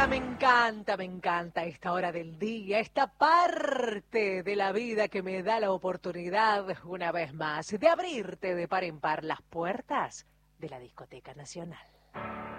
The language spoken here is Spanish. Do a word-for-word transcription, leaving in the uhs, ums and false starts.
encanta, me encanta, me encanta esta hora del día, esta parte de la vida que me da la oportunidad, una vez más, de abrirte de par en par las puertas de la Discoteca Nacional.